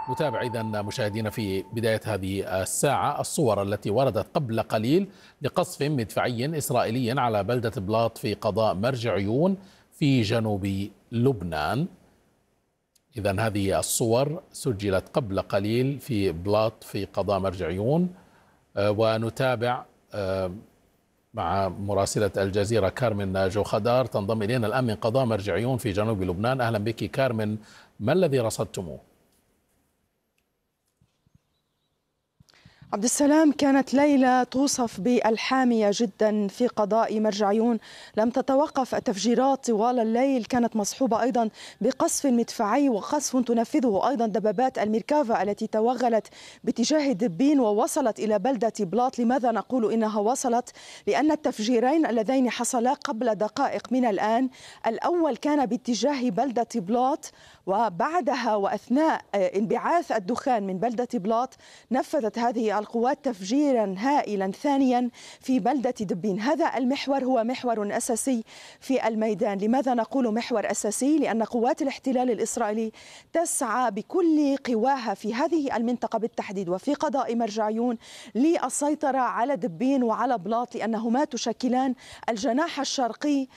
نتابع إذن مشاهدينا في بداية هذه الساعة الصور التي وردت قبل قليل لقصف مدفعي إسرائيلي على بلدة بلاط في قضاء مرج عيون في جنوب لبنان. إذن هذه الصور سجلت قبل قليل في بلاط في قضاء مرج عيون. ونتابع مع مراسلة الجزيرة كارمن جوخدار تنضم إلينا الآن من قضاء مرج عيون في جنوب لبنان. أهلا بك كارمن، ما الذي رصدتموه؟ عبد السلام، كانت ليلة توصف بالحامية جدا في قضاء مرج عيون. لم تتوقف التفجيرات طوال الليل، كانت مصحوبة أيضا بقصف مدفعي وقصف تنفذه أيضا دبابات الميركافا التي توغلت باتجاه دبين ووصلت إلى بلدة بلاط. لماذا نقول إنها وصلت؟ لأن التفجيرين اللذين حصلا قبل دقائق من الآن، الأول كان باتجاه بلدة بلاط، وبعدها وأثناء انبعاث الدخان من بلدة بلاط نفذت هذه القوات تفجيرا هائلا ثانيا في بلدة دبين. هذا المحور هو محور أساسي في الميدان. لماذا نقول محور أساسي؟ لأن قوات الاحتلال الإسرائيلي تسعى بكل قواها في هذه المنطقة بالتحديد وفي قضاء مرج عيون للسيطرة على دبين وعلى بلاط، لأنهما تشكلان الجناح الشرقي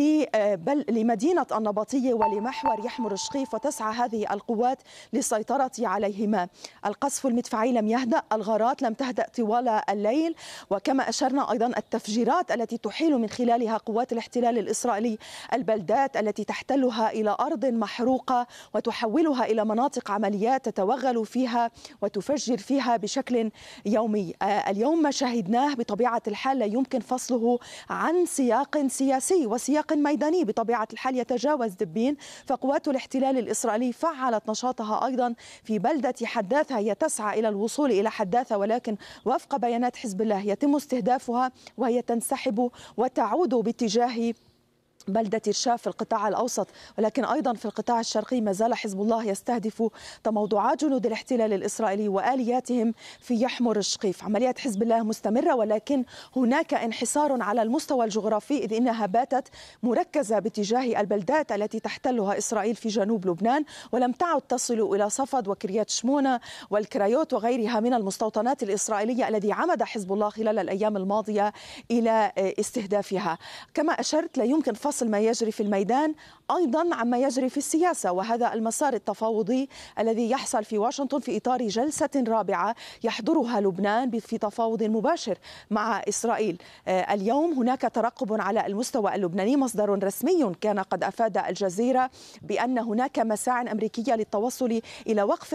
لمدينة النبطية ولمحور يحمر الشقيف، وتسعى هذه القوات للسيطرة عليهما. القصف المدفعي لم يهدأ، الغارات لم تهدأ طوال الليل، وكما أشرنا أيضا التفجيرات التي تحيل من خلالها قوات الاحتلال الإسرائيلي البلدات التي تحتلها إلى أرض محروقة وتحولها إلى مناطق عمليات تتوغل فيها وتفجر فيها بشكل يومي. اليوم ما شاهدناه بطبيعة الحال لا يمكن فصله عن سياق سياسي وسياق ميداني بطبيعة الحال يتجاوز دبين. فقوات الاحتلال الإسرائيلي فعلت نشاطها أيضا في بلدة حداثة، هي تسعى إلى الوصول إلى حداثة، ولكن وفق بيانات حزب الله يتم استهدافها وهي تنسحب وتعود باتجاه بلدة إرشاف في القطاع الأوسط. ولكن أيضا في القطاع الشرقي ما زال حزب الله يستهدف تموضعات جنود الاحتلال الإسرائيلي وآلياتهم في يحمر الشقيف. عمليات حزب الله مستمرة، ولكن هناك انحسار على المستوى الجغرافي، إذ إنها باتت مركزة باتجاه البلدات التي تحتلها إسرائيل في جنوب لبنان، ولم تعد تصل إلى صفد وكريات شمونة والكرايوت وغيرها من المستوطنات الإسرائيلية الذي عمد حزب الله خلال الأيام الماضية إلى استهدافها. كما أشرت، لا يمكن فصل ما يجري في الميدان أيضا عما يجري في السياسة، وهذا المسار التفاوضي الذي يحصل في واشنطن في إطار جلسة رابعة يحضرها لبنان في تفاوض مباشر مع إسرائيل. اليوم هناك ترقب على المستوى اللبناني. مصدر رسمي كان قد أفاد الجزيرة بأن هناك مساعٍ أمريكية للتوصل إلى وقف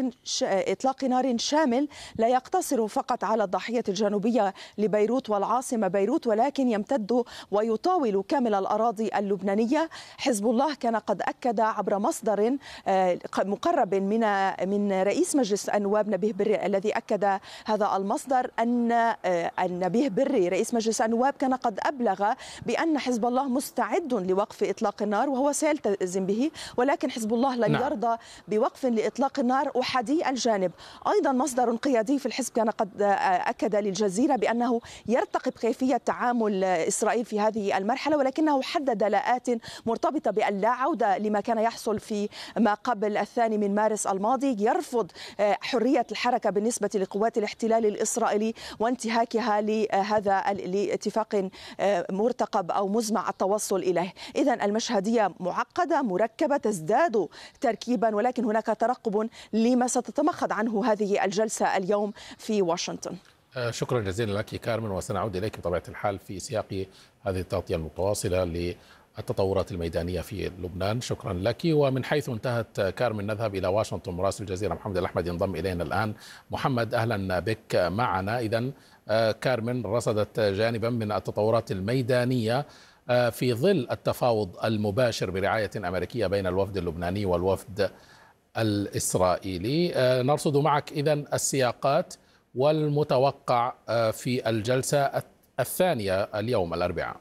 إطلاق نار شامل لا يقتصر فقط على الضاحية الجنوبية لبيروت والعاصمة بيروت، ولكن يمتد ويطاول كامل الأراضي اللبنانية. حزب الله كان قد أكد عبر مصدر مقرب من رئيس مجلس النواب نبيه بري، الذي أكد هذا المصدر أن نبيه بري رئيس مجلس النواب كان قد أبلغ بأن حزب الله مستعد لوقف إطلاق النار وهو سيلتزم به، ولكن حزب الله لن يرضى بوقف لإطلاق النار أحادي الجانب. أيضا مصدر قيادي في الحزب كان قد أكد للجزيرة بأنه يرتقب كيفية تعامل إسرائيل في هذه المرحلة، ولكنه حدد لاءات مرتبطة بأن لا عودة لما كان يحصل في ما قبل 2 مارس الماضي. يرفض حرية الحركة بالنسبة لقوات الاحتلال الإسرائيلي وانتهاكها لاتفاق مرتقب أو مزمع التوصل إليه. إذن المشهدية معقدة مركبة تزداد تركيبا، ولكن هناك ترقب لما ستتمخض عنه هذه الجلسة اليوم في واشنطن. شكرا جزيلا لك كارمن، وسنعود إليك بطبيعة الحال في سياق هذه التغطية المتواصلة للتطورات الميدانية في لبنان. شكرا لك. ومن حيث انتهت كارمن نذهب إلى واشنطن. مراسل الجزيرة محمد الأحمد ينضم إلينا الآن. محمد، أهلا بك معنا. إذن كارمن رصدت جانبا من التطورات الميدانية في ظل التفاوض المباشر برعاية أمريكية بين الوفد اللبناني والوفد الإسرائيلي. نرصد معك إذن السياقات والمتوقع في الجلسة الثانية اليوم الأربعاء.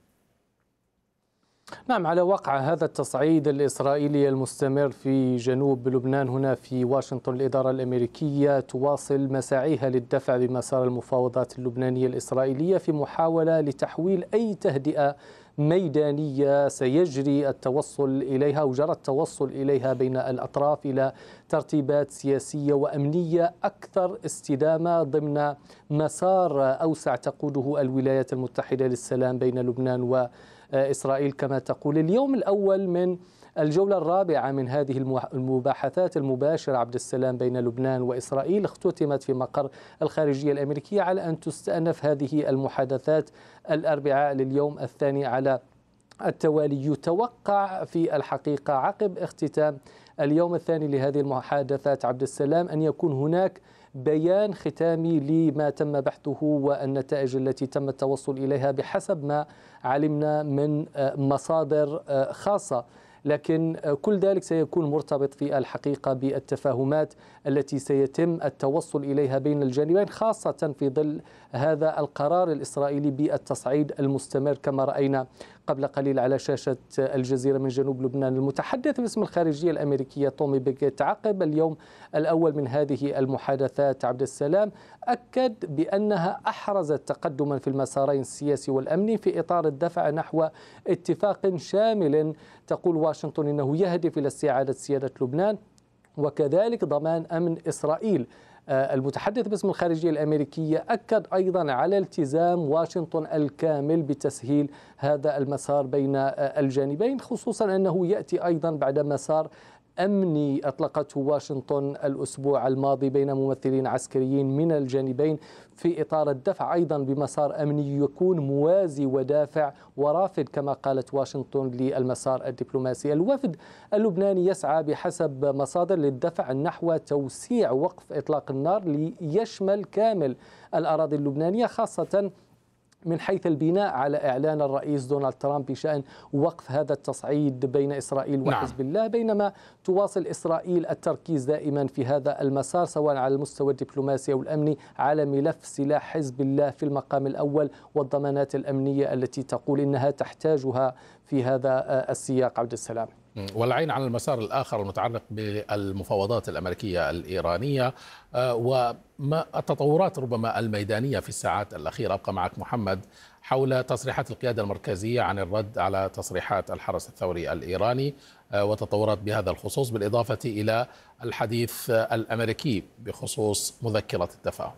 نعم، على وقع هذا التصعيد الإسرائيلي المستمر في جنوب لبنان، هنا في واشنطن الإدارة الأمريكية تواصل مساعيها للدفع بمسار المفاوضات اللبنانية الإسرائيلية في محاولة لتحويل أي تهدئة ميدانية سيجري التوصل إليها وجرى التوصل إليها بين الأطراف إلى ترتيبات سياسية وأمنية أكثر استدامة ضمن مسار أوسع تقوده الولايات المتحدة للسلام بين لبنان وإسرائيل كما تقول. اليوم الأول من الجولة الرابعة من هذه المباحثات المباشرة عبد السلام بين لبنان وإسرائيل اختتمت في مقر الخارجية الأمريكية على أن تستأنف هذه المحادثات الأربعاء لليوم الثاني على التوالي. يتوقع في الحقيقة عقب اختتام اليوم الثاني لهذه المحادثات عبد السلام أن يكون هناك بيان ختامي لما تم بحثه والنتائج التي تم التوصل إليها بحسب ما علمنا من مصادر خاصة، لكن كل ذلك سيكون مرتبط في الحقيقة بالتفاهمات التي سيتم التوصل إليها بين الجانبين، خاصة في ظل هذا القرار الإسرائيلي بالتصعيد المستمر كما رأينا قبل قليل على شاشة الجزيرة من جنوب لبنان. المتحدث باسم الخارجية الأمريكية تومي بيكيت عقب اليوم الأول من هذه المحادثات عبد السلام أكد بأنها أحرزت تقدما في المسارين السياسي والأمني في إطار الدفع نحو اتفاق شامل تقول واشنطن إنه يهدف إلى استعادة سيادة لبنان وكذلك ضمان أمن إسرائيل. المتحدث باسم الخارجية الأمريكية أكد أيضا على التزام واشنطن الكامل بتسهيل هذا المسار بين الجانبين، خصوصا أنه يأتي أيضا بعد مسار أمني أطلقته واشنطن الأسبوع الماضي بين ممثلين عسكريين من الجانبين في إطار الدفع أيضا بمسار أمني يكون موازي ودافع ورافد كما قالت واشنطن للمسار الدبلوماسي. الوفد اللبناني يسعى بحسب مصادر للدفع نحو توسيع وقف إطلاق النار ليشمل كامل الأراضي اللبنانية، خاصة من حيث البناء على إعلان الرئيس دونالد ترامب بشأن وقف هذا التصعيد بين إسرائيل وحزب الله، بينما تواصل إسرائيل التركيز دائما في هذا المسار سواء على المستوى الدبلوماسي أو الأمني على ملف سلاح حزب الله في المقام الأول والضمانات الأمنية التي تقول إنها تحتاجها في هذا السياق عبد السلام. والعين على المسار الآخر المتعلق بالمفاوضات الأمريكية الإيرانية وما التطورات ربما الميدانية في الساعات الأخيرة. أبقى معك محمد حول تصريحات القيادة المركزية عن الرد على تصريحات الحرس الثوري الإيراني وتطورات بهذا الخصوص، بالإضافة إلى الحديث الأمريكي بخصوص مذكرة التفاهم.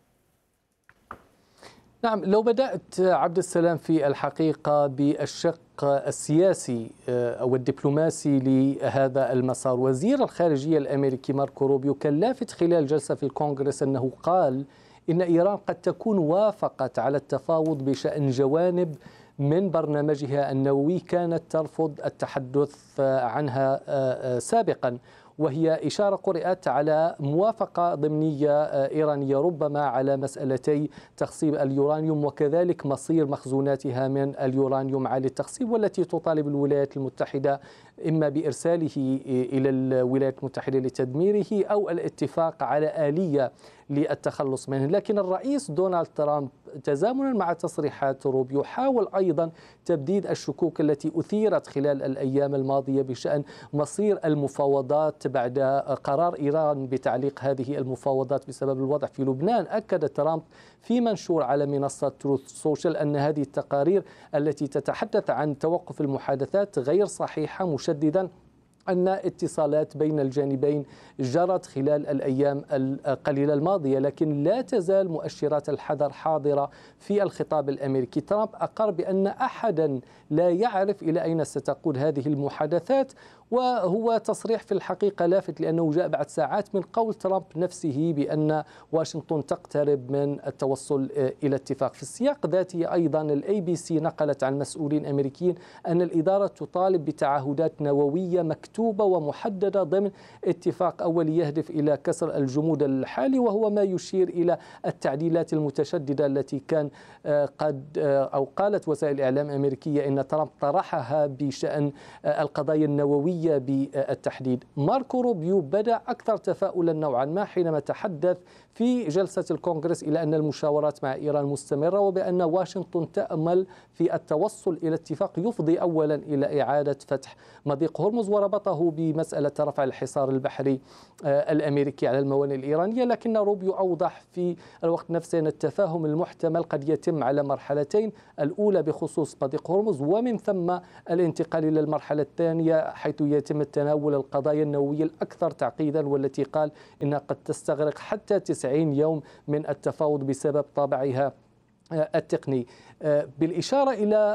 نعم، لو بدأت عبد السلام في الحقيقة بالشق السياسي أو الدبلوماسي لهذا المسار، وزير الخارجية الأمريكي ماركو روبيو كان لافت خلال جلسة في الكونغرس أنه قال إن إيران قد تكون وافقت على التفاوض بشأن جوانب من برنامجها النووي كانت ترفض التحدث عنها سابقا، وهي إشارة قرأت على موافقة ضمنية إيرانية ربما على مسألتي تخصيب اليورانيوم وكذلك مصير مخزوناتها من اليورانيوم عالي التخصيب، والتي تطالب الولايات المتحدة إما بإرساله إلى الولايات المتحدة لتدميره أو الاتفاق على آلية للتخلص منه. لكن الرئيس دونالد ترامب تزامنا مع تصريحات روبيو حاول أيضا تبديد الشكوك التي أثيرت خلال الأيام الماضية بشأن مصير المفاوضات بعد قرار إيران بتعليق هذه المفاوضات بسبب الوضع في لبنان. أكد ترامب في منشور على منصة تروث سوشيال أن هذه التقارير التي تتحدث عن توقف المحادثات غير صحيحة، مشددا أن اتصالات بين الجانبين جرت خلال الأيام القليلة الماضية، لكن لا تزال مؤشرات الحذر حاضرة في الخطاب الأمريكي. ترامب أقر بأن أحدا لا يعرف إلى أين ستقود هذه المحادثات، وهو تصريح في الحقيقة لافت لأنه جاء بعد ساعات من قول ترامب نفسه بأن واشنطن تقترب من التوصل إلى اتفاق. في السياق ذاته أيضا الABC نقلت عن مسؤولين أمريكيين أن الإدارة تطالب بتعهدات نووية مكتوبة ومحددة ضمن اتفاق أولي يهدف إلى كسر الجمود الحالي، وهو ما يشير إلى التعديلات المتشددة التي كان قالت وسائل الإعلام الأمريكية أن ترامب طرحها بشأن القضايا النووية الأمريكية بالتحديد. ماركو روبيو بدأ أكثر تفاؤلا نوعا ما حينما تحدث في جلسة الكونغرس إلى أن المشاورات مع إيران مستمرة، وبأن واشنطن تأمل في التوصل إلى اتفاق يفضي أولا إلى إعادة فتح مضيق هرمز، وربطه بمسألة رفع الحصار البحري الأمريكي على الموانئ الإيرانية. لكن روبيو أوضح في الوقت نفسه أن التفاهم المحتمل قد يتم على مرحلتين، الأولى بخصوص مضيق هرمز، ومن ثم الانتقال إلى المرحلة الثانية حيث يتم تناول القضايا النووية الأكثر تعقيدا، والتي قال إنها قد تستغرق حتى 90 يوم من التفاوض بسبب طابعها التقني. بالإشارة إلى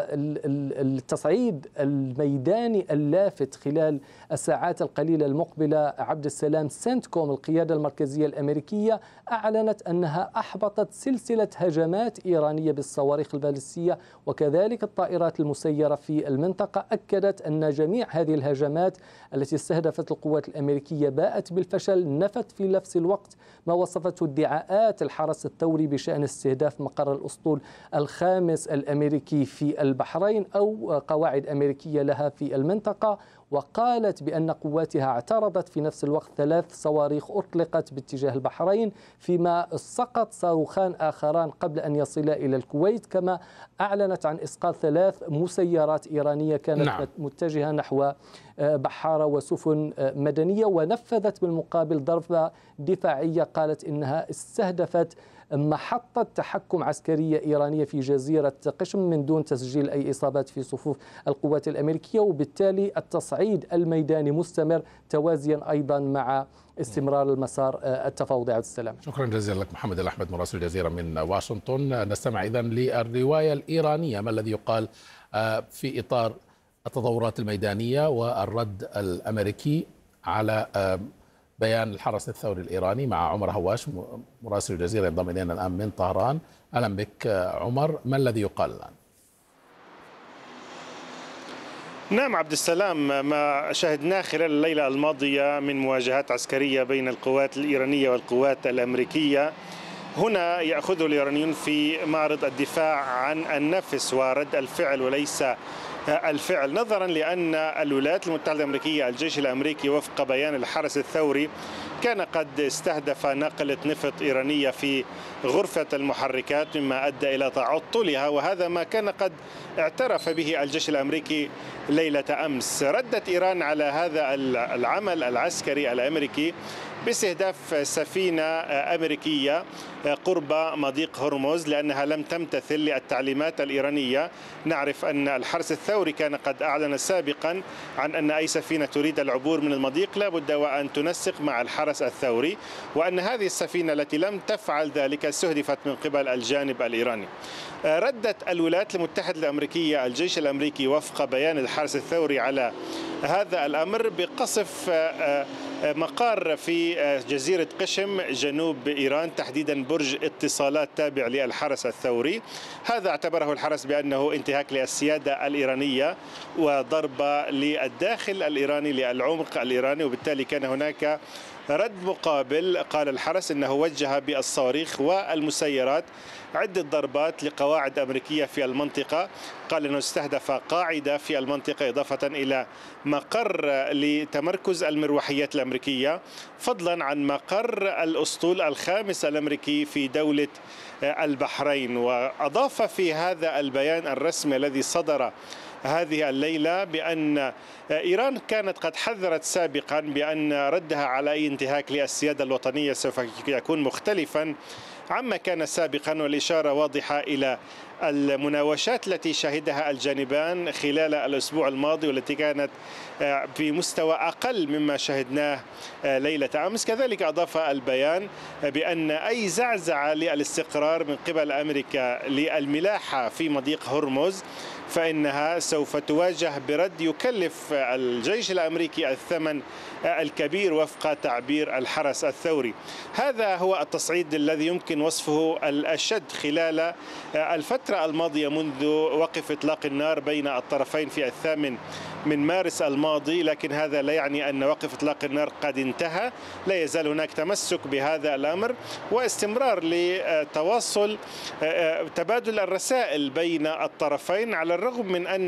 التصعيد الميداني اللافت خلال الساعات القليلة المقبلة، عبد السلام سنتكوم القيادة المركزية الأمريكية أعلنت أنها أحبطت سلسلة هجمات إيرانية بالصواريخ البالستية وكذلك الطائرات المسيرة في المنطقة. أكدت أن جميع هذه الهجمات التي استهدفت القوات الأمريكية باءت بالفشل. نفت في نفس الوقت ما وصفته ادعاءات الحرس الثوري بشأن استهداف مقر الأسطول الخامس الأمريكي في البحرين أو قواعد أمريكية لها في المنطقة، وقالت بأن قواتها اعترضت في نفس الوقت 3 صواريخ أطلقت باتجاه البحرين، فيما سقط صاروخان آخران قبل أن يصلا إلى الكويت. كما أعلنت عن إسقاط 3 مسيرات إيرانية كانت متجهة نحو بحارة وسفن مدنية، ونفذت بالمقابل ضربة دفاعية قالت إنها استهدفت محطة تحكم عسكرية إيرانية في جزيرة قشم من دون تسجيل أي إصابات في صفوف القوات الأمريكية. وبالتالي التصعيد الميداني مستمر توازيا أيضا مع استمرار المسار التفاوضي. عبد السلام، شكرا جزيلا لك محمد الأحمد مراسل الجزيرة من واشنطن. نستمع إذن للرواية الإيرانية، ما الذي يقال في إطار التطورات الميدانية والرد الأمريكي على بيان الحرس الثوري الإيراني. مع عمر هواش مراسل الجزيرة ينضم إلينا الآن من طهران. أهلا بك عمر، ما الذي يقال الآن؟ نعم عبد السلام، ما شاهدناه خلال الليلة الماضية من مواجهات عسكرية بين القوات الإيرانية والقوات الأمريكية هنا يأخذه الإيرانيون في معرض الدفاع عن النفس ورد الفعل وليس الفعل، نظرا لأن الولايات المتحدة الأمريكية الجيش الأمريكي وفق بيان الحرس الثوري كان قد استهدف ناقلة نفط إيرانية في غرفة المحركات مما أدى إلى تعطلها، وهذا ما كان قد اعترف به الجيش الأمريكي ليلة أمس. ردت إيران على هذا العمل العسكري الأمريكي باستهداف سفينة أمريكية قرب مضيق هرمز لأنها لم تمتثل للتعليمات الإيرانية. نعرف أن الحرس الثوري كان قد أعلن سابقا عن أن أي سفينة تريد العبور من المضيق لابد وأن تنسق مع الحرس الثوري، وأن هذه السفينة التي لم تفعل ذلك استهدفت من قبل الجانب الإيراني. ردت الولايات المتحدة الأمريكية الجيش الأمريكي وفق بيان الحرس الثوري على هذا الأمر بقصف مقر في جزيرة قشم جنوب إيران، تحديدا برج اتصالات تابع للحرس الثوري. هذا اعتبره الحرس بأنه انتهاك للسيادة الإيرانية وضربة للداخل الإيراني للعمق الإيراني، وبالتالي كان هناك رد مقابل. قال الحرس أنه وجه بالصواريخ والمسيرات عدة ضربات لقواعد أمريكية في المنطقة. قال أنه استهدف قاعدة في المنطقة إضافة إلى مقر لتمركز المروحيات الأمريكية، فضلا عن مقر الأسطول الخامس الأمريكي في دولة البحرين. وأضاف في هذا البيان الرسمي الذي صدر هذه الليلة بأن إيران كانت قد حذرت سابقا بأن ردها على أي انتهاك للسيادة الوطنية سوف يكون مختلفا عما كان سابقا، والإشارة واضحة إلى المناوشات التي شهدها الجانبان خلال الأسبوع الماضي والتي كانت في مستوى أقل مما شهدناه ليلة أمس. كذلك أضاف البيان بأن أي زعزعة للاستقرار من قبل أمريكا للملاحة في مضيق هرمز فإنها سوف تواجه برد يكلف الجيش الأمريكي الثمن الكبير وفق تعبير الحرس الثوري. هذا هو التصعيد الذي يمكن وصفه الأشد خلال الفترة الماضية منذ وقف إطلاق النار بين الطرفين في 8 مارس الماضي، لكن هذا لا يعني أن وقف إطلاق النار قد انتهى. لا يزال هناك تمسك بهذا الأمر واستمرار لتواصل تبادل الرسائل بين الطرفين، على الرغم من أن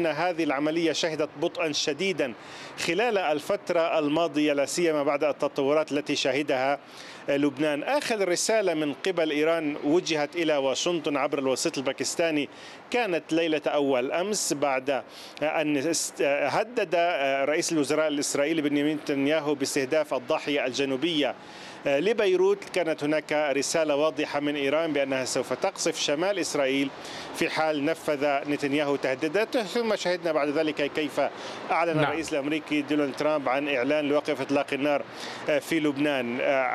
هذه العملية شهدت بطئا شديدا خلال الفترة الماضية، لا سيما بعد التطورات التي شهدها لبنان. آخر رسالة من قبل إيران وجهت إلى واشنطن عبر الوسيط الباكستاني كانت ليلة أول أمس بعد أن هدد رئيس الوزراء الإسرائيلي بنيامين نتنياهو باستهداف الضاحية الجنوبية لبيروت. كانت هناك رسالة واضحة من إيران بأنها سوف تقصف شمال إسرائيل في حال نفذ نتنياهو تهديداته. ثم شهدنا بعد ذلك كيف أعلن الرئيس الأمريكي دونالد ترامب عن إعلان لوقف إطلاق النار في لبنان.